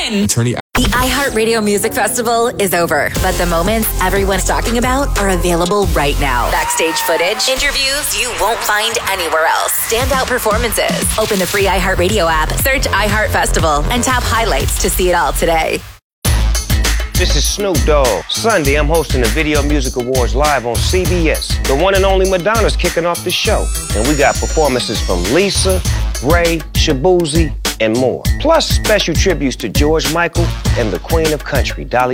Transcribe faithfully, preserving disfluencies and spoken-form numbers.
win. Attorney. The iHeartRadio Music Festival is over, but the moments everyone's talking about are available right now. Backstage footage, interviews you won't find anywhere else, standout performances. Open the free iHeartRadio app, search iHeart Festival, and tap highlights to see it all today. This is Snoop Dogg. Sunday, I'm hosting the Video Music Awards live on C B S. The one and only Madonna's kicking off the show. And we got performances from Lisa, Ray, Shabuzi, and more. Plus special tributes to George Michael and the Queen of Country, Dolly